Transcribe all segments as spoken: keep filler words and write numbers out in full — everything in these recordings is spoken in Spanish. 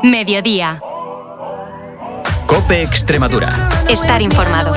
Mediodía. COPE Extremadura. Estar informado.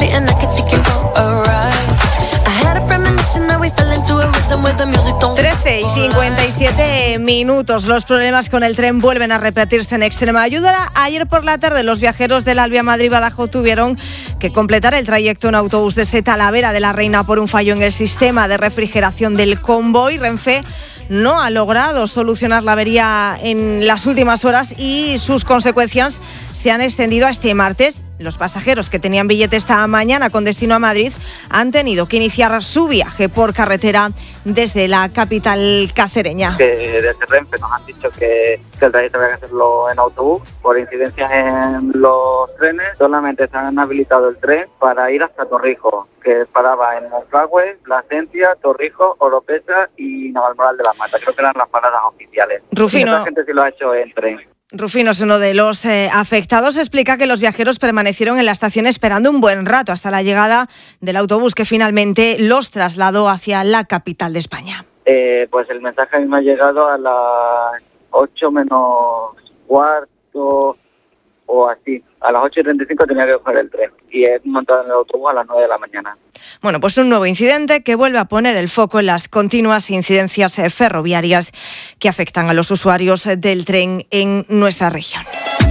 trece y cincuenta y siete minutos. Los problemas con el tren vuelven a repetirse en Extremadura. Ayer por la tarde los viajeros del Alvia Madrid-Badajoz tuvieron que completar el trayecto en autobús desde Talavera de la Reina por un fallo en el sistema de refrigeración del convoy. Renfe no ha logrado solucionar la avería en las últimas horas y sus consecuencias se han extendido a este martes. Los pasajeros que tenían billete esta mañana con destino a Madrid han tenido que iniciar su viaje por carretera desde la capital cacereña. Que desde Renfe nos han dicho que, que el trayecto había que hacerlo en autobús. Por incidencias en los trenes, solamente se han habilitado el tren para ir hasta Torrijos, que paraba en Monfragüe, Plasencia, Torrijos, Oropesa y Navalmoral de la Mata. Creo que eran las paradas oficiales. Rufino. Y otra gente sí lo ha hecho en tren. Rufino es uno de los eh, afectados. Explica que los viajeros permanecieron en la estación esperando un buen rato hasta la llegada del autobús que finalmente los trasladó hacia la capital de España. Eh, pues el mensaje a mí me ha llegado a las ocho menos cuarto o así. A las ocho y treinta y cinco tenía que coger el tren y he montado en el autobús a las nueve de la mañana. Bueno, pues un nuevo incidente que vuelve a poner el foco en las continuas incidencias ferroviarias que afectan a los usuarios del tren en nuestra región.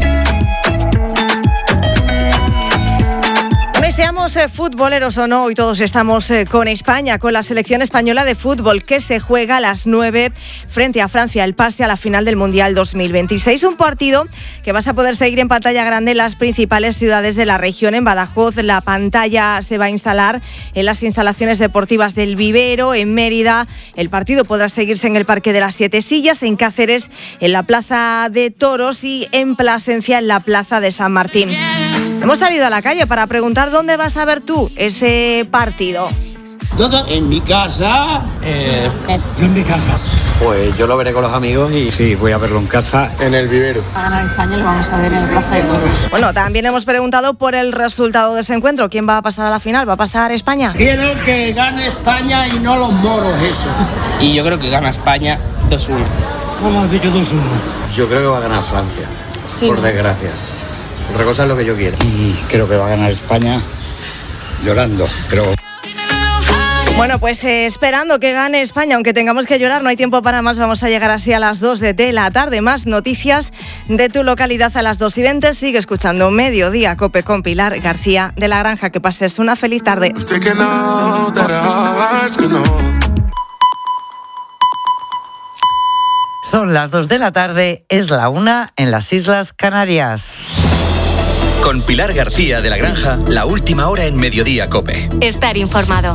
Seamos eh, futboleros o no, hoy todos estamos eh, con España, con la selección española de fútbol que se juega a las nueve frente a Francia, el pase a la final del Mundial dos mil veintiséis. Un partido que vas a poder seguir en pantalla grande en las principales ciudades de la región. En Badajoz la pantalla se va a instalar en las instalaciones deportivas del Vivero. En Mérida el partido podrá seguirse en el Parque de las Siete Sillas, en Cáceres en la Plaza de Toros y en Plasencia en la Plaza de San Martín. Hemos salido a la calle para preguntar dónde vas a ver tú ese partido. En mi casa. Eh, en mi casa. Pues yo lo veré con los amigos y sí, voy a verlo en casa. En el Vivero. A ganar España lo vamos a ver en el Plaza de Toros. Bueno, también hemos preguntado por el resultado de ese encuentro. ¿Quién va a pasar a la final? ¿Va a pasar España? Quiero que gane España y no los moros, eso. Y yo creo que gana España dos uno. Vamos a decir que dos uno. Yo creo que va a ganar Francia, sí, por desgracia. Otra cosa es lo que yo quiero. Y creo que va a ganar España llorando, pero... Bueno, pues eh, esperando que gane España, aunque tengamos que llorar, no hay tiempo para más. Vamos a llegar así a las dos de la tarde. Más noticias de tu localidad a las dos y veinte. Sigue escuchando Mediodía COPE con Pilar García de la Granja. Que pases una feliz tarde. Son las dos de la tarde, es la una en las Islas Canarias. Con Pilar García de la Granja, la última hora en Mediodía COPE. Estar informado.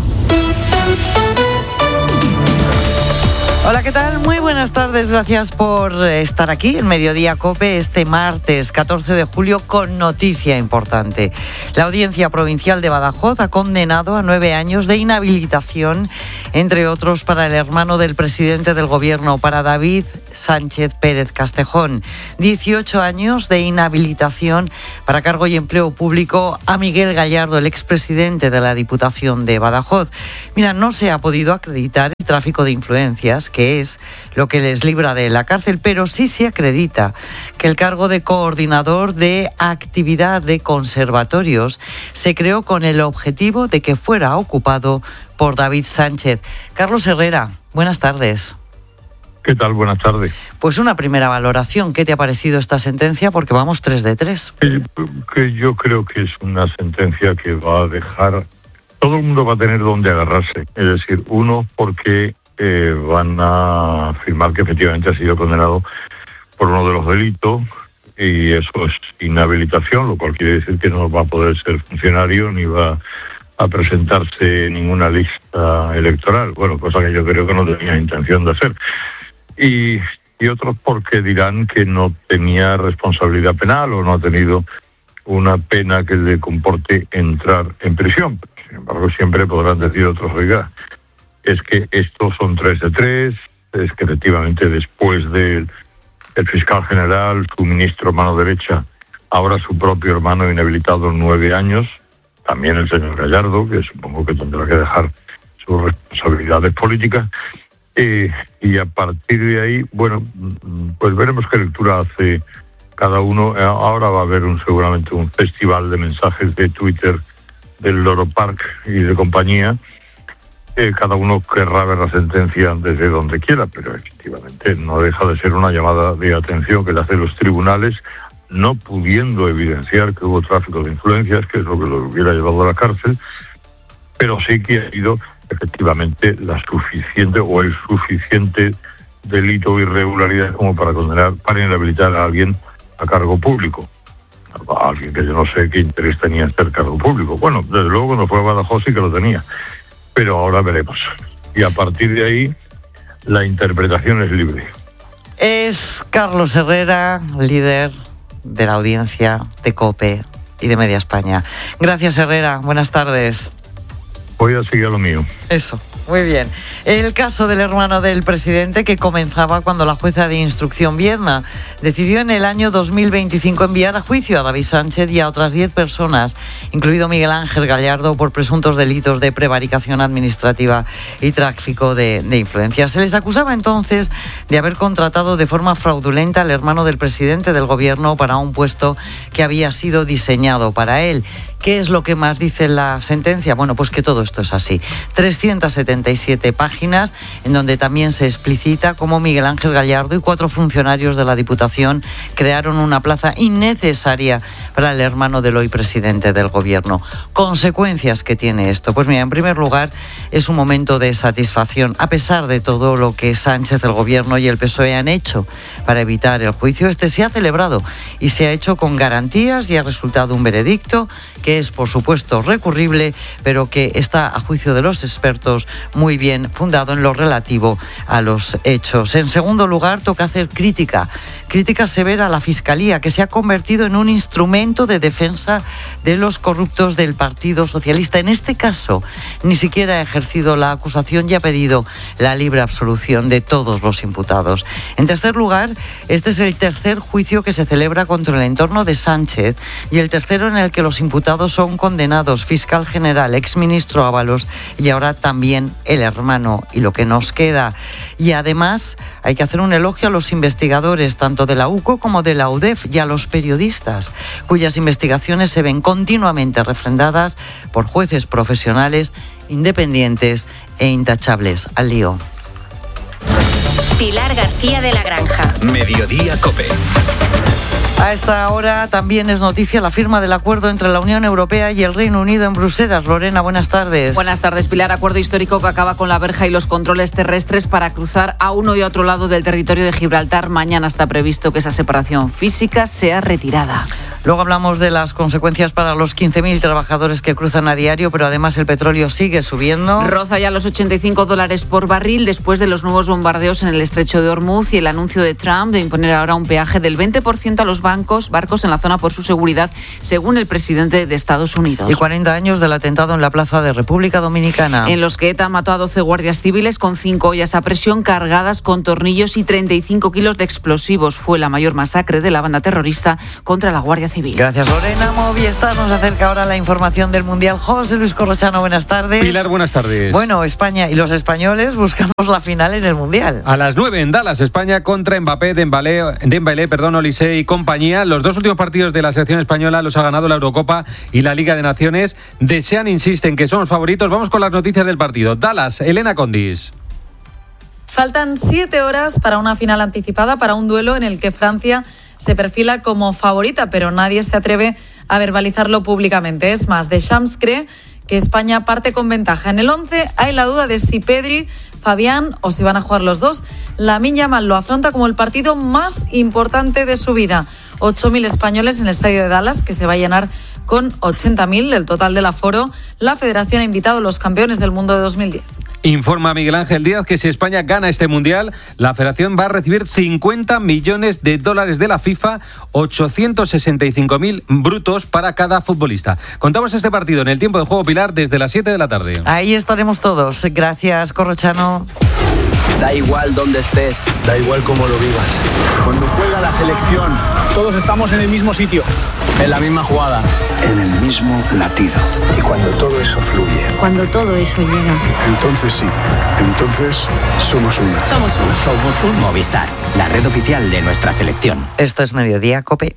Hola, ¿qué tal? Muy buenas tardes, gracias por estar aquí en Mediodía COPE este martes catorce de julio con noticia importante. La Audiencia Provincial de Badajoz ha condenado a nueve años de inhabilitación, entre otros para el hermano del presidente del gobierno, para David Sánchez Pérez Castejón. dieciocho años de inhabilitación para cargo y empleo público a Miguel Gallardo, el expresidente de la Diputación de Badajoz. Mira, no se ha podido acreditar el tráfico de influencias, que es lo que les libra de la cárcel, pero sí se acredita que el cargo de coordinador de actividad de conservatorios se creó con el objetivo de que fuera ocupado por David Sánchez. Carlos Herrera, buenas tardes. ¿Qué tal? Buenas tardes. Pues una primera valoración. ¿Qué te ha parecido esta sentencia? Porque vamos tres de tres. Eh, que yo creo que es una sentencia que va a dejar... Todo el mundo va a tener donde agarrarse. Es decir, uno, porque eh, van a afirmar que efectivamente ha sido condenado por uno de los delitos, y eso es inhabilitación, lo cual quiere decir que no va a poder ser funcionario ni va a presentarse en ninguna lista electoral. Bueno, cosa que yo creo que no tenía intención de hacer. Y, y otros porque dirán que no tenía responsabilidad penal o no ha tenido una pena que le comporte entrar en prisión. Sin embargo, siempre podrán decir otros, oiga, es que estos son tres de tres, es que efectivamente después del el fiscal general, su ministro mano derecha, ahora su propio hermano inhabilitado nueve años, también el señor Gallardo, que supongo que tendrá que dejar sus responsabilidades políticas. Eh, y a partir de ahí, bueno, pues veremos qué lectura hace cada uno, ahora va a haber un seguramente un festival de mensajes de Twitter del Loro Park y de compañía. Eh, cada uno querrá ver la sentencia desde donde quiera, pero efectivamente no deja de ser una llamada de atención que le hacen los tribunales, no pudiendo evidenciar que hubo tráfico de influencias, que es lo que los hubiera llevado a la cárcel, pero sí que ha habido efectivamente la suficiente o el suficiente delito o irregularidad como para condenar, para inhabilitar a alguien a cargo público. A alguien que yo no sé qué interés tenía en ser cargo público. Bueno, desde luego cuando fue a Badajoz sí que lo tenía, pero ahora veremos. Y a partir de ahí, la interpretación es libre. Es Carlos Herrera, líder de la audiencia de COPE y de Media España. Gracias, Herrera. Buenas tardes. Voy a seguir a lo mío. Eso. Muy bien. El caso del hermano del presidente, que comenzaba cuando la jueza de instrucción Viedma decidió en el año dos mil veinticinco enviar a juicio a David Sánchez y a otras diez personas, incluido Miguel Ángel Gallardo, por presuntos delitos de prevaricación administrativa y tráfico de, de influencias. Se les acusaba entonces de haber contratado de forma fraudulenta al hermano del presidente del gobierno para un puesto que había sido diseñado para él. ¿Qué es lo que más dice la sentencia? Bueno, pues que todo esto es así. trescientas setenta y siete páginas, en donde también se explicita cómo Miguel Ángel Gallardo y cuatro funcionarios de la Diputación crearon una plaza innecesaria para el hermano del hoy presidente del gobierno. ¿Consecuencias que tiene esto? Pues mira, en primer lugar, es un momento de satisfacción, a pesar de todo lo que Sánchez, el gobierno y el P S O E han hecho para evitar el juicio. Este se ha celebrado y se ha hecho con garantías y ha resultado un veredicto que es, por supuesto, recurrible, pero que está, a juicio de los expertos, muy bien fundado en lo relativo a los hechos. En segundo lugar, toca hacer crítica, crítica severa a la Fiscalía, que se ha convertido en un instrumento de defensa de los corruptos del Partido Socialista. En este caso, ni siquiera ha ejercido la acusación y ha pedido la libre absolución de todos los imputados. En tercer lugar, este es el tercer juicio que se celebra contra el entorno de Sánchez y el tercero en el que los imputados son condenados: fiscal general, exministro Ábalos y ahora también el hermano. Y lo que nos queda. Y además hay que hacer un elogio a los investigadores, tanto de la U C O como de la U D E F, y a los periodistas, cuyas investigaciones se ven continuamente refrendadas por jueces profesionales, independientes e intachables. Al lío. Pilar García de la Granja. Mediodía COPE. A esta hora también es noticia la firma del acuerdo entre la Unión Europea y el Reino Unido en Bruselas. Lorena, buenas tardes. Buenas tardes, Pilar. Acuerdo histórico que acaba con la verja y los controles terrestres para cruzar a uno y otro lado del territorio de Gibraltar. Mañana está previsto que esa separación física sea retirada. Luego hablamos de las consecuencias para los quince mil trabajadores que cruzan a diario, pero además el petróleo sigue subiendo. Roza ya los ochenta y cinco dólares por barril después de los nuevos bombardeos en el estrecho de Hormuz y el anuncio de Trump de imponer ahora un peaje del veinte por ciento a los bancos, barcos en la zona por su seguridad, según el presidente de Estados Unidos. Y cuarenta años del atentado en la plaza de República Dominicana, en los que ETA mató a doce guardias civiles con cinco ollas a presión cargadas con tornillos y treinta y cinco kilos de explosivos. Fue la mayor masacre de la banda terrorista contra la Guardia Civil. Gracias, Lorena. Movistar nos acerca ahora la información del Mundial. José Luis Corrochano, buenas tardes. Pilar, buenas tardes. Bueno, España y los españoles buscamos la final en el Mundial. A las nueve en Dallas, España contra Mbappé, Dembélé, Dembélé, perdón, Olise y compañía. Los dos últimos partidos de la selección española los ha ganado la Eurocopa y la Liga de Naciones. Desean, insisten que somos favoritos. Vamos con las noticias del partido. Dallas, Elena Condis. Faltan siete horas para una final anticipada, para un duelo en el que Francia se perfila como favorita, pero nadie se atreve a verbalizarlo públicamente. Es más, Deschamps cree que España parte con ventaja. En el once hay la duda de si Pedri, Fabián o si van a jugar los dos. Lamine Yamal lo afronta como el partido más importante de su vida. ocho mil españoles en el estadio de Dallas, que se va a llenar con ochenta mil, el total del aforo. La federación ha invitado a los campeones del mundo de dos mil diez. Informa Miguel Ángel Díaz que si España gana este Mundial, la Federación va a recibir cincuenta millones de dólares de la FIFA, ochocientos sesenta y cinco mil brutos para cada futbolista. Contamos este partido en el tiempo de juego, Pilar, desde las siete de la tarde. Ahí estaremos todos. Gracias, Corrochano. Da igual dónde estés, da igual cómo lo vivas. Cuando juega la selección, todos estamos en el mismo sitio, en la misma jugada. en el mismo latido. Y cuando todo eso fluye, cuando todo eso llega, entonces sí, entonces somos uno. Somos uno. Somos un Movistar, la red oficial de nuestra selección. Esto es Mediodía Cope.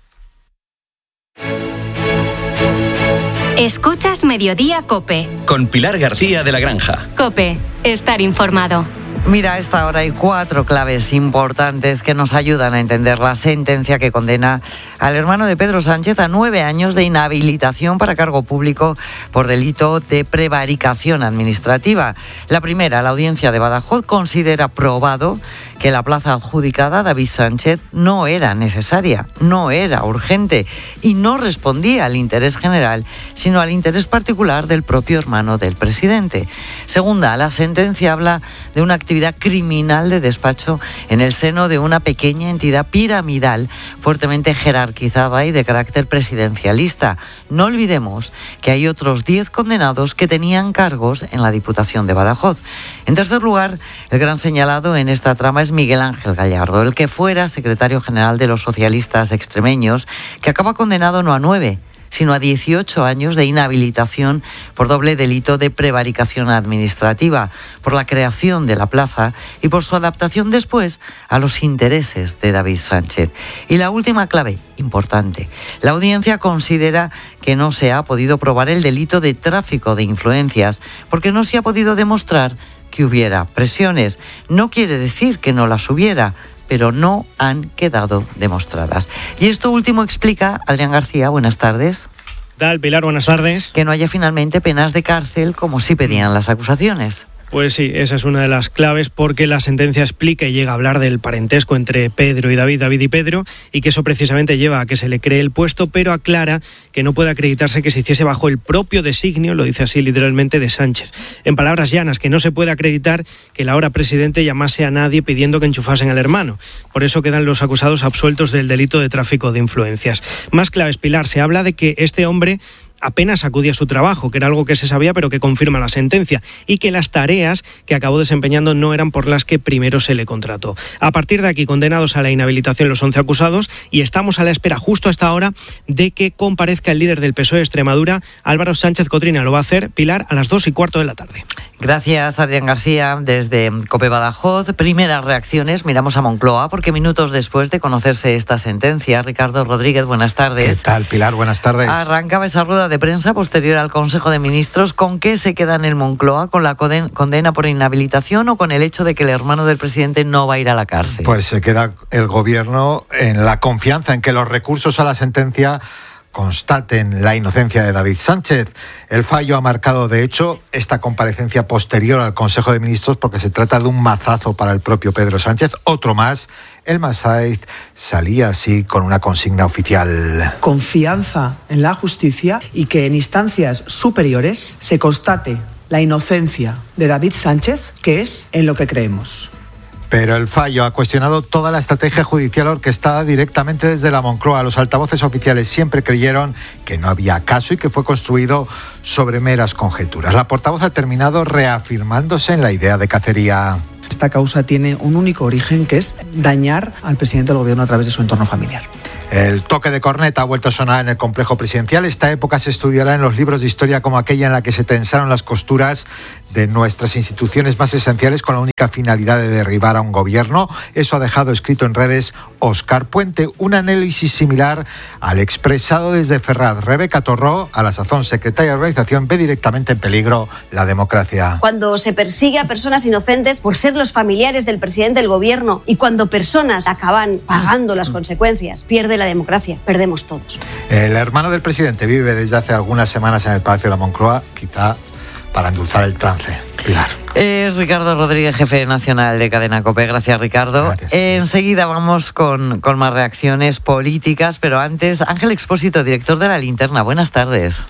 Escuchas Mediodía Cope. Con Pilar García de la Granja. Cope, estar informado. Mira, a esta hora hay cuatro claves importantes que nos ayudan a entender la sentencia que condena al hermano de Pedro Sánchez a nueve años de inhabilitación para cargo público por delito de prevaricación administrativa. La primera, la audiencia de Badajoz considera probado que la plaza adjudicada a David Sánchez no era necesaria, no era urgente y no respondía al interés general, sino al interés particular del propio hermano del presidente. Segunda, la sentencia habla de una actividad criminal de despacho en el seno de una pequeña entidad piramidal fuertemente jerarquizada y de carácter presidencialista. No olvidemos que hay otros diez condenados que tenían cargos en la Diputación de Badajoz. En tercer lugar, el gran señalado en esta trama es Miguel Ángel Gallardo, el que fuera secretario general de los socialistas extremeños, que acaba condenado no a nueve, sino a dieciocho años de inhabilitación por doble delito de prevaricación administrativa, por la creación de la plaza y por su adaptación después a los intereses de David Sánchez. Y la última clave, importante, la audiencia considera que no se ha podido probar el delito de tráfico de influencias porque no se ha podido demostrar que hubiera presiones. No quiere decir que no las hubiera, pero no han quedado demostradas. Y esto último explica Adrián García. Buenas tardes. ¿Qué tal, Pilar? Buenas tardes. Que no haya finalmente penas de cárcel como sí pedían las acusaciones. Pues sí, esa es una de las claves porque la sentencia explica y llega a hablar del parentesco entre Pedro y David, David y Pedro, y que eso precisamente lleva a que se le cree el puesto, pero aclara que no puede acreditarse que se hiciese bajo el propio designio, lo dice así literalmente, de Sánchez. En palabras llanas, que no se puede acreditar que el ahora presidente llamase a nadie pidiendo que enchufasen al hermano. Por eso quedan los acusados absueltos del delito de tráfico de influencias. Más claves, Pilar, se habla de que este hombre apenas acudía a su trabajo, que era algo que se sabía pero que confirma la sentencia, y que las tareas que acabó desempeñando no eran por las que primero se le contrató. A partir de aquí, condenados a la inhabilitación los once acusados, y estamos a la espera justo hasta ahora de que comparezca el líder del P S O E de Extremadura, Álvaro Sánchez Cotrina. Lo va a hacer, Pilar, a las dos y cuarto de la tarde. Gracias, Adrián García, desde Cope Badajoz. Primeras reacciones, miramos a Moncloa, porque minutos después de conocerse esta sentencia, Ricardo Rodríguez, buenas tardes. ¿Qué tal, Pilar? Buenas tardes. Arrancaba esa rueda de prensa posterior al Consejo de Ministros. ¿Con qué se queda en el Moncloa? ¿Con la condena por inhabilitación o con el hecho de que el hermano del presidente no va a ir a la cárcel? Pues se queda el gobierno en la confianza en que los recursos a la sentencia constaten la inocencia de David Sánchez. El fallo ha marcado, de hecho, esta comparecencia posterior al Consejo de Ministros porque se trata de un mazazo para el propio Pedro Sánchez. Otro más. El Masaiz salía así con una consigna oficial. Confianza en la justicia y que en instancias superiores se constate la inocencia de David Sánchez, que es en lo que creemos. Pero el fallo ha cuestionado toda la estrategia judicial orquestada directamente desde la Moncloa. Los altavoces oficiales siempre creyeron que no había caso y que fue construido sobre meras conjeturas. La portavoz ha terminado reafirmándose en la idea de cacería. Esta causa tiene un único origen, que es dañar al presidente del gobierno a través de su entorno familiar. El toque de corneta ha vuelto a sonar en el complejo presidencial. Esta época se estudiará en los libros de historia como aquella en la que se tensaron las costuras de nuestras instituciones más esenciales con la única finalidad de derribar a un gobierno. Eso ha dejado escrito en redes Óscar Puente, un análisis similar al expresado desde Ferraz. Rebeca Torró, a la sazón secretaria de organización, ve directamente en peligro la democracia. Cuando se persigue a personas inocentes por ser los familiares del presidente del gobierno y cuando personas acaban pagando las consecuencias, pierde la democracia, perdemos todos. El hermano del presidente vive desde hace algunas semanas en el Palacio de la Moncloa, quizá para endulzar el trance. Pilar. Es Ricardo Rodríguez, jefe nacional de Cadena COPE. Gracias, Ricardo. Gracias. Enseguida vamos con, con más reacciones políticas, pero antes, Ángel Expósito, director de La Linterna. Buenas tardes.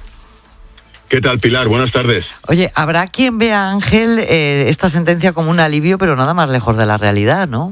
¿Qué tal, Pilar? Buenas tardes. Oye, habrá quien vea, Ángel, eh, esta sentencia como un alivio, pero nada más lejos de la realidad, ¿no?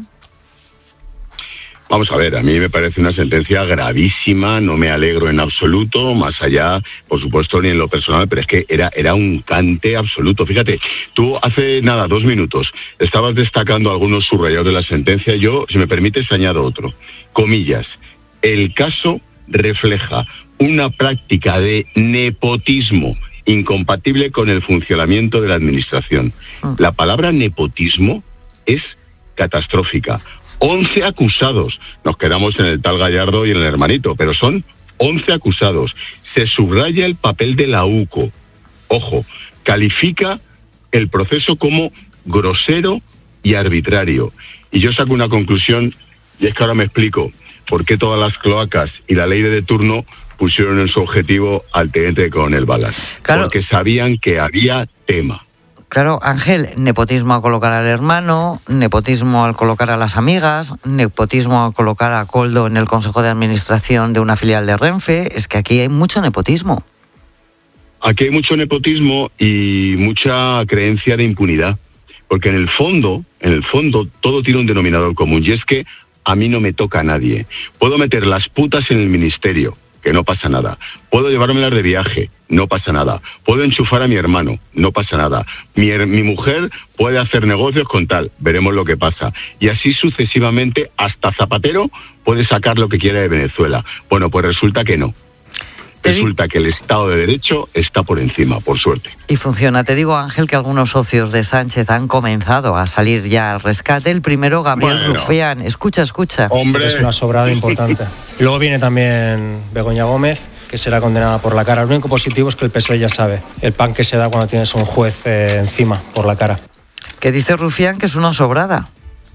Vamos a ver, a mí me parece una sentencia gravísima, no me alegro en absoluto, más allá, por supuesto, ni en lo personal, pero es que era, era un cante absoluto. Fíjate, tú hace nada, dos minutos, estabas destacando algunos subrayados de la sentencia. Yo, si me permites, añado otro. Comillas, el caso refleja una práctica de nepotismo incompatible con el funcionamiento de la administración. La palabra nepotismo es catastrófica. once acusados. Nos quedamos en el tal Gallardo y en el hermanito, pero son once acusados. Se subraya el papel de la U C O. Ojo, califica el proceso como grosero y arbitrario. Y yo saco una conclusión, y es que ahora me explico por qué todas las cloacas y la ley de turno pusieron en su objetivo al teniente de coronel Balas. Claro. Porque sabían que había tema. Claro, Ángel, nepotismo al colocar al hermano, nepotismo al colocar a las amigas, nepotismo al colocar a Koldo en el Consejo de Administración de una filial de Renfe. Es que aquí hay mucho nepotismo. Aquí hay mucho nepotismo y mucha creencia de impunidad. Porque en el fondo, en el fondo, todo tiene un denominador común, y es que a mí no me toca a nadie. Puedo meter las putas en el ministerio, que no pasa nada. Puedo llevármelas de viaje, no pasa nada. Puedo enchufar a mi hermano, no pasa nada. Mi, mi mujer puede hacer negocios con tal, veremos lo que pasa. Y así sucesivamente, hasta Zapatero puede sacar lo que quiera de Venezuela. Bueno, pues resulta que no. Resulta que el Estado de Derecho está por encima, por suerte. Y funciona. Te digo, Ángel, que algunos socios de Sánchez han comenzado a salir ya al rescate. El primero, Gabriel bueno. Rufián. Escucha, escucha. Hombre. Es una sobrada importante. Y luego viene también Begoña Gómez, que será condenada por la cara. Lo único positivo es que el P S O E ya sabe el pan que se da cuando tienes un juez eh, encima por la cara. ¿Qué dice Rufián? Que es una sobrada.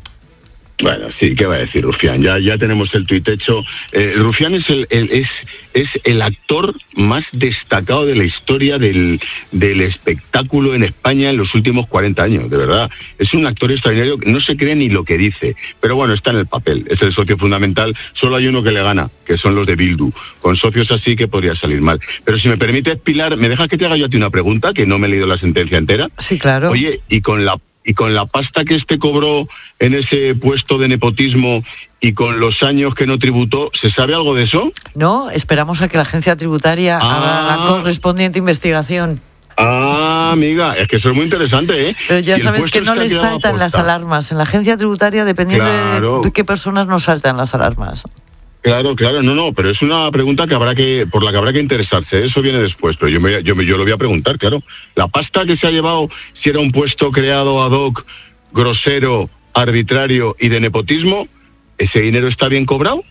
Bueno, sí, ¿qué va a decir Rufián? Ya, ya tenemos el tuit hecho. Eh, Rufián es el, el, es, es el actor más destacado de la historia del, del espectáculo en España en los últimos cuarenta años, de verdad. Es un actor extraordinario, no se cree ni lo que dice, pero bueno, está en el papel, es el socio fundamental. Solo hay uno que le gana, que son los de Bildu. Con socios así que podría salir mal. Pero si me permites, Pilar, ¿me dejas que te haga yo a ti una pregunta? Que no me he leído la sentencia entera. Sí, claro. Oye, y con la Y con la pasta que este cobró en ese puesto de nepotismo y con los años que no tributó, ¿se sabe algo de eso? No, esperamos a que la agencia tributaria ah. haga la correspondiente investigación. Ah, amiga, es que eso es muy interesante, ¿eh? Pero ya sabes que no les saltan las alarmas. En la agencia tributaria, dependiendo claro. de qué personas nos saltan las alarmas. Claro, claro, no, no, pero es una pregunta que habrá que, por la que habrá que interesarse, eso viene después, pero yo me, yo me, yo lo voy a preguntar, claro. La pasta que se ha llevado, si era un puesto creado ad hoc, grosero, arbitrario y de nepotismo, ¿ese dinero está bien cobrado?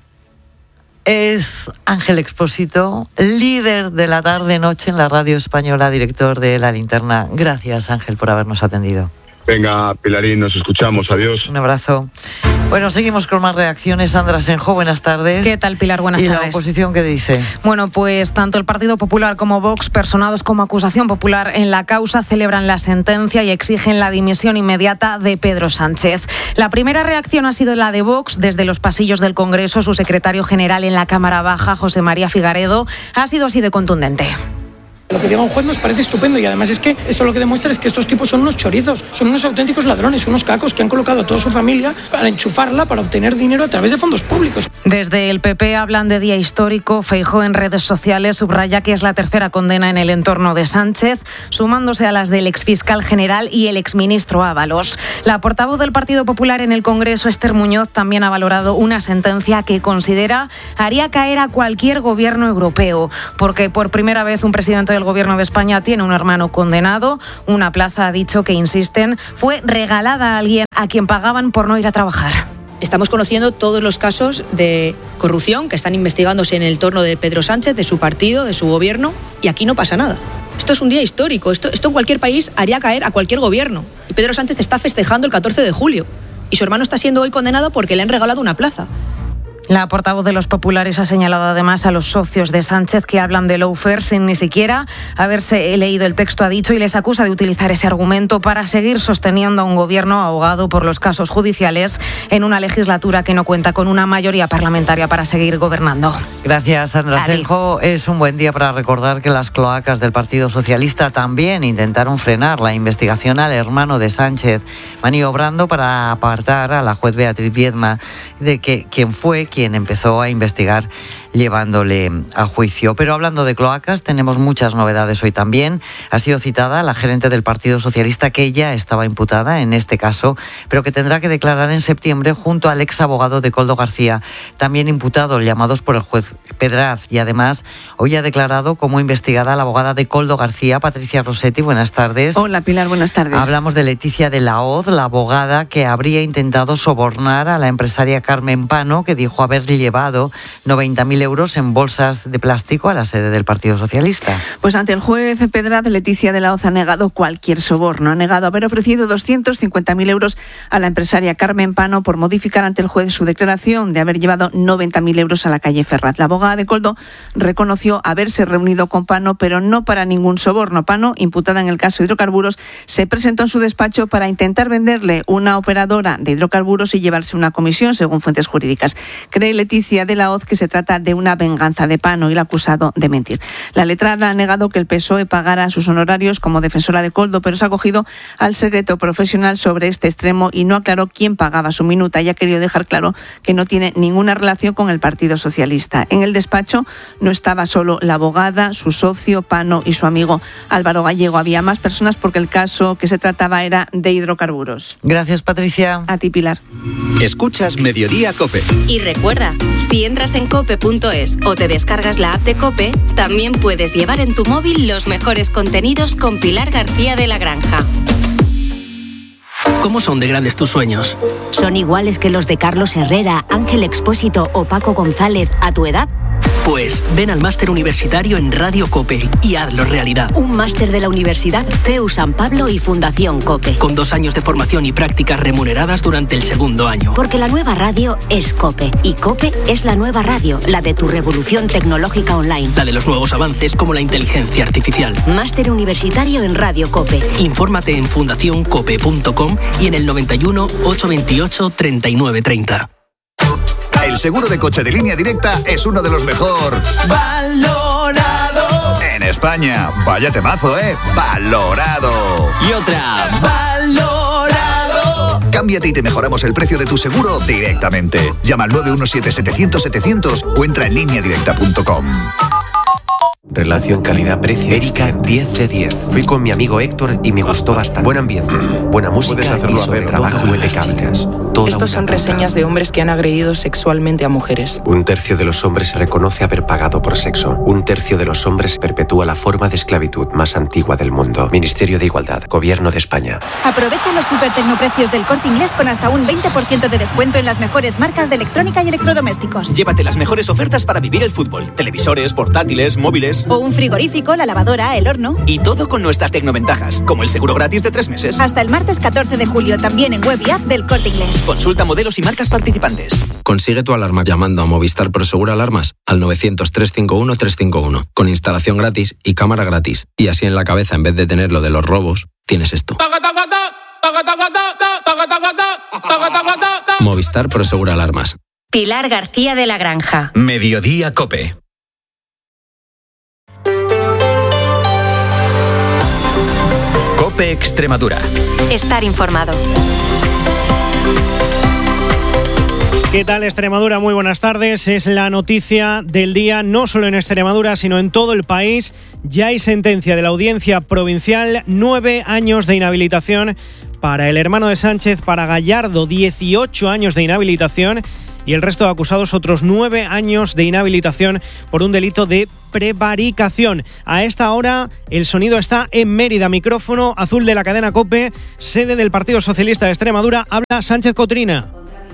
Es Ángel Expósito, líder de la tarde-noche en la radio española, director de La Linterna. Gracias, Ángel, por habernos atendido. Venga, Pilarín, nos escuchamos, adiós. Un abrazo. Bueno, seguimos con más reacciones. Sandra Senjo, buenas tardes. ¿Qué tal, Pilar? Buenas ¿Y tardes. ¿Y la oposición qué dice? Bueno, pues tanto el Partido Popular como Vox, personados como acusación popular en la causa, celebran la sentencia y exigen la dimisión inmediata de Pedro Sánchez. La primera reacción ha sido la de Vox. Desde los pasillos del Congreso, su secretario general en la Cámara Baja, José María Figaredo, ha sido así de contundente. Lo que diga un juez nos parece estupendo y además es que esto lo que demuestra es que estos tipos son unos chorizos, son unos auténticos ladrones, unos cacos que han colocado a toda su familia para enchufarla, para obtener dinero a través de fondos públicos. Desde el P P hablan de día histórico. Feijóo en redes sociales subraya que es la tercera condena en el entorno de Sánchez, sumándose a las del exfiscal general y el exministro Ábalos. La portavoz del Partido Popular en el Congreso, Esther Muñoz, también ha valorado una sentencia que considera haría caer a cualquier gobierno europeo, porque por primera vez un presidente de El Gobierno de España tiene un hermano condenado. Una plaza, ha dicho, que insisten, fue regalada a alguien a quien pagaban por no ir a trabajar. Estamos conociendo todos los casos de corrupción que están investigándose en el entorno de Pedro Sánchez, de su partido, de su gobierno, y aquí no pasa nada. Esto es un día histórico, esto, esto en cualquier país haría caer a cualquier gobierno. Y Pedro Sánchez está festejando el catorce de julio. Y su hermano está siendo hoy condenado porque le han regalado una plaza. La portavoz de los populares ha señalado además a los socios de Sánchez que hablan de lawfare sin ni siquiera haberse leído el texto, ha dicho, y les acusa de utilizar ese argumento para seguir sosteniendo a un gobierno ahogado por los casos judiciales en una legislatura que no cuenta con una mayoría parlamentaria para seguir gobernando. Gracias, Sandra Senjo. Es un buen día para recordar que las cloacas del Partido Socialista también intentaron frenar la investigación al hermano de Sánchez, maniobrando para apartar a la juez Beatriz Viedma de que quien fue quien quien empezó a investigar llevándole a juicio. Pero hablando de cloacas, tenemos muchas novedades hoy también. Ha sido citada la gerente del Partido Socialista, que ya estaba imputada en este caso, pero que tendrá que declarar en septiembre junto al ex abogado de Koldo García, también imputado, llamados por el juez Pedraz. Y además, hoy ha declarado como investigada la abogada de Koldo García, Patricia Rossetti. Buenas tardes. Hola, Pilar, buenas tardes. Hablamos de Leticia de la Hoz, la abogada que habría intentado sobornar a la empresaria Carmen Pano, que dijo haber llevado noventa mil euros en bolsas de plástico a la sede del Partido Socialista. Pues ante el juez Pedraz, Leticia de la Hoz ha negado cualquier soborno. Ha negado haber ofrecido doscientos cincuenta mil euros a la empresaria Carmen Pano por modificar ante el juez su declaración de haber llevado noventa mil euros a la calle Ferraz. La abogada de Koldo reconoció haberse reunido con Pano, pero no para ningún soborno. Pano, imputada en el caso de hidrocarburos, se presentó en su despacho para intentar venderle una operadora de hidrocarburos y llevarse una comisión, según fuentes jurídicas. Cree Leticia de la Hoz que se trata de una venganza de Pano y la ha acusado de mentir. La letrada ha negado que el P S O E pagara sus honorarios como defensora de Koldo, pero se ha acogido al secreto profesional sobre este extremo y no aclaró quién pagaba su minuta y ha querido dejar claro que no tiene ninguna relación con el Partido Socialista. En el despacho no estaba solo la abogada, su socio, Pano y su amigo Álvaro Gallego. Había más personas porque el caso que se trataba era de hidrocarburos. Gracias, Patricia. A ti, Pilar. Escuchas Mediodía COPE. Y recuerda, si entras en cope punto es o te descargas la app de COPE, también puedes llevar en tu móvil los mejores contenidos con Pilar García de la Granja. ¿Cómo son de grandes tus sueños? ¿Son iguales que los de Carlos Herrera, Ángel Expósito o Paco González a tu edad? Pues ven al máster universitario en Radio COPE y hazlo realidad. Un máster de la Universidad C E U San Pablo y Fundación COPE. Con dos años de formación y prácticas remuneradas durante el segundo año. Porque la nueva radio es COPE y COPE es la nueva radio, la de tu revolución tecnológica online. La de los nuevos avances como la inteligencia artificial. Máster universitario en Radio COPE. Infórmate en fundación cope punto com y en el noventa y uno, ochocientos veintiocho, treinta y nueve treinta. El seguro de coche de Línea Directa es uno de los mejor valorado en España. Vaya temazo, ¿eh? Valorado. Y otra, valorado. Cámbiate y te mejoramos el precio de tu seguro directamente. Llama al nueve uno siete, setecientos, setecientos o entra en línea directa punto com. Relación calidad-precio. Erika, diez de diez. Fui con mi amigo Héctor y me gustó bastante. Buen ambiente, buena música y sobre trabajo impecable. Estos son reseñas de hombres que han agredido sexualmente a mujeres. Un tercio de los hombres reconoce haber pagado por sexo. Un tercio de los hombres perpetúa la forma de esclavitud más antigua del mundo. Ministerio de Igualdad, Gobierno de España. Aprovecha los supertecnopreccios del Corte Inglés con hasta un veinte por ciento de descuento en las mejores marcas de electrónica y electrodomésticos. Llévate las mejores ofertas para vivir el fútbol. Televisores, portátiles, móviles. O un frigorífico, la lavadora, el horno. Y todo con nuestras tecnoventajas, como el seguro gratis de tres meses. Hasta el martes catorce de julio, también en web y app del Corte Inglés. Consulta modelos y marcas participantes. Consigue tu alarma llamando a Movistar Prosegur Alarmas al novecientos, trescientos cincuenta y uno, trescientos cincuenta y uno, con instalación gratis y cámara gratis. Y así en la cabeza, en vez de tener lo de los robos, tienes esto. Movistar Prosegur Alarmas. Pilar García de la Granja. Mediodía COPE. COPE Extremadura. Estar informado. ¿Qué tal, Extremadura? Muy buenas tardes. Es la noticia del día, no solo en Extremadura, sino en todo el país. Ya hay sentencia de la Audiencia Provincial, nueve años de inhabilitación para el hermano de Sánchez, para Gallardo, dieciocho años de inhabilitación, y el resto de acusados otros nueve años de inhabilitación por un delito de prevaricación. A esta hora el sonido está en Mérida, micrófono azul de la cadena COPE, sede del Partido Socialista de Extremadura. Habla Sánchez Cotrina.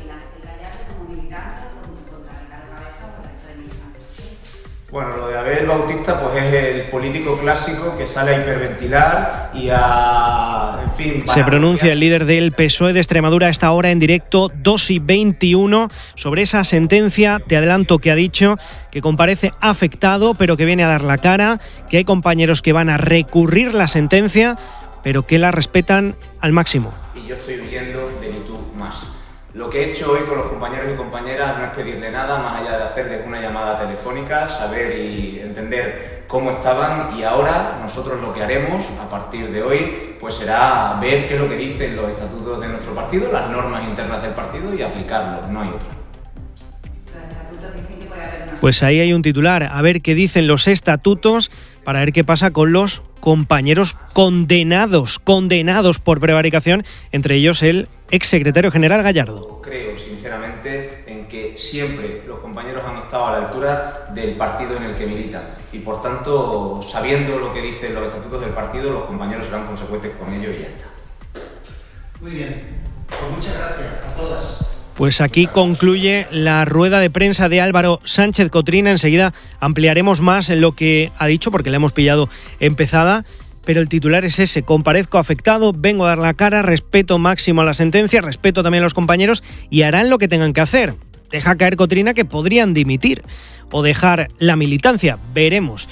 Bueno, lo de Abel Bautista pues es el político clásico que sale a hiperventilar y a... en fin... Se pronuncia el líder del P S O E de Extremadura a esta hora en directo, dos y veintiuno, sobre esa sentencia. Te adelanto que ha dicho que comparece afectado, pero que viene a dar la cara, que hay compañeros que van a recurrir la sentencia, pero que la respetan al máximo. Y yo estoy viviendo de YouTube más. Lo que he hecho hoy con los compañeros y compañeras no es pedirle nada más allá de hacerles una llamada telefónica, saber y entender cómo estaban, y ahora nosotros lo que haremos a partir de hoy pues será ver qué es lo que dicen los estatutos de nuestro partido, las normas internas del partido y aplicarlo, no hay otro. Pues ahí hay un titular, a ver qué dicen los estatutos para ver qué pasa con los compañeros condenados, condenados por prevaricación, entre ellos el exsecretario general Gallardo. Creo sinceramente en que siempre los compañeros compañeros han estado a la altura del partido en el que militan y por tanto, sabiendo lo que dicen los estatutos del partido, los compañeros serán consecuentes con ello y ya está. Muy bien, pues muchas gracias a todas. Pues aquí concluye la rueda de prensa de Álvaro Sánchez Cotrina. Enseguida ampliaremos más en lo que ha dicho porque la hemos pillado empezada, pero el titular es ese: comparezco afectado, vengo a dar la cara, respeto máximo a la sentencia, respeto también a los compañeros y harán lo que tengan que hacer. Deja caer Cotrina que podrían dimitir o dejar la militancia, veremos.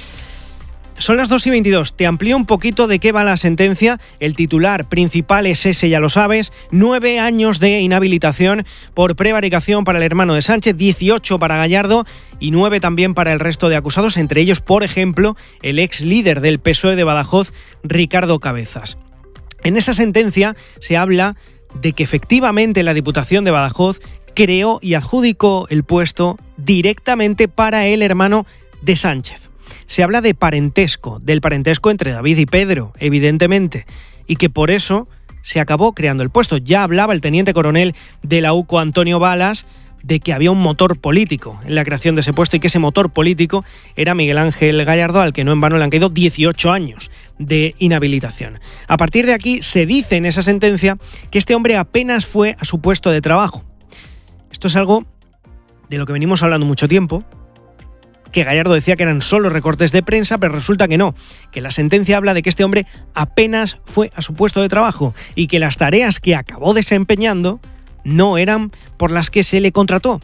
Son las dos y veintidós, te amplío un poquito de qué va la sentencia. El titular principal es ese, ya lo sabes: nueve años de inhabilitación por prevaricación para el hermano de Sánchez, dieciocho para Gallardo y nueve también para el resto de acusados, entre ellos, por ejemplo, el ex líder del P S O E de Badajoz, Ricardo Cabezas. En esa sentencia se habla de que efectivamente la Diputación de Badajoz creó y adjudicó el puesto directamente para el hermano de Sánchez. Se habla de parentesco, del parentesco entre David y Pedro, evidentemente, y que por eso se acabó creando el puesto. Ya hablaba el teniente coronel de la U C O, Antonio Balas, de que había un motor político en la creación de ese puesto y que ese motor político era Miguel Ángel Gallardo, al que no en vano le han caído dieciocho años de inhabilitación. A partir de aquí se dice en esa sentencia que este hombre apenas fue a su puesto de trabajo. Esto es algo de lo que venimos hablando mucho tiempo, que Gallardo decía que eran solo recortes de prensa, pero resulta que no, que la sentencia habla de que este hombre apenas fue a su puesto de trabajo y que las tareas que acabó desempeñando no eran por las que se le contrató.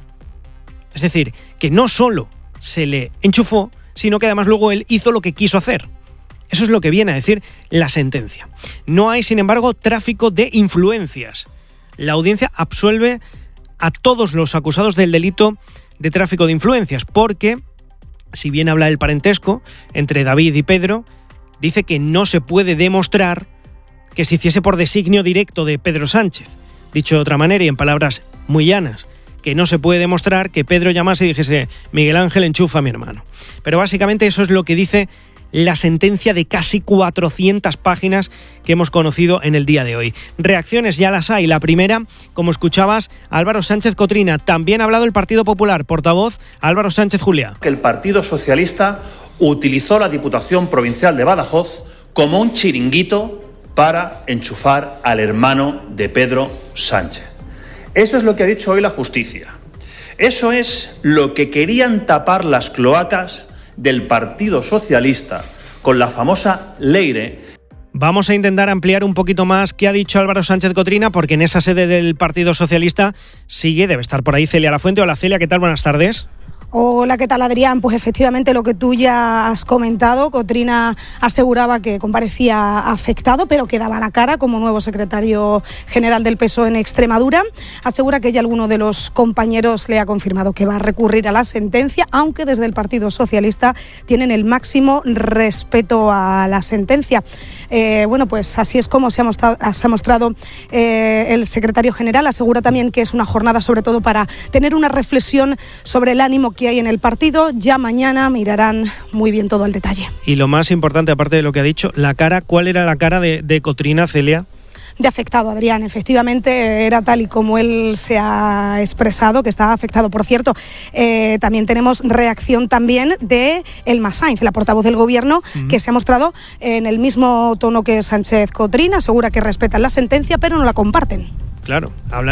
Es decir, que no solo se le enchufó, sino que además luego él hizo lo que quiso hacer. Eso es lo que viene a decir la sentencia. No hay, sin embargo, tráfico de influencias. La audiencia absuelve a todos los acusados del delito de tráfico de influencias, porque si bien habla del parentesco entre David y Pedro, dice que no se puede demostrar que se hiciese por designio directo de Pedro Sánchez. Dicho de otra manera y en palabras muy llanas, que no se puede demostrar que Pedro llamase y dijese: Miguel Ángel, enchufa a mi hermano. Pero básicamente eso es lo que dice la sentencia de casi cuatrocientas páginas que hemos conocido en el día de hoy. Reacciones ya las hay. La primera, como escuchabas, Álvaro Sánchez Cotrina. También ha hablado el Partido Popular. Portavoz, Álvaro Sánchez Juliá. Que el Partido Socialista utilizó la Diputación Provincial de Badajoz como un chiringuito para enchufar al hermano de Pedro Sánchez. Eso es lo que ha dicho hoy la justicia. Eso es lo que querían tapar las cloacas del Partido Socialista con la famosa Leire. Vamos a intentar ampliar un poquito más qué ha dicho Álvaro Sánchez Cotrina, porque en esa sede del Partido Socialista sigue, debe estar por ahí Celia Lafuente. Hola Celia, ¿qué tal? Buenas tardes. Hola, ¿qué tal, Adrián? Pues efectivamente lo que tú ya has comentado, Cotrina aseguraba que comparecía afectado, pero que daba la cara como nuevo secretario general del P S O E en Extremadura. Asegura que ya alguno de los compañeros le ha confirmado que va a recurrir a la sentencia, aunque desde el Partido Socialista tienen el máximo respeto a la sentencia. Eh, bueno, pues así es como se ha mostrado, se ha mostrado eh, el secretario general. Asegura también que es una jornada sobre todo para tener una reflexión sobre el ánimo que hay en el partido. Ya mañana mirarán muy bien todo al detalle. Y lo más importante, aparte de lo que ha dicho, la cara, ¿cuál era la cara de, de Cotrina, Celia? De afectado, Adrián. Efectivamente era tal y como él se ha expresado, que estaba afectado. Por cierto, eh, también tenemos reacción también de Elma Sainz, la portavoz del Gobierno, uh-huh. que se ha mostrado en el mismo tono que Sánchez Cotrina. Asegura que respetan la sentencia, pero no la comparten. Claro, habla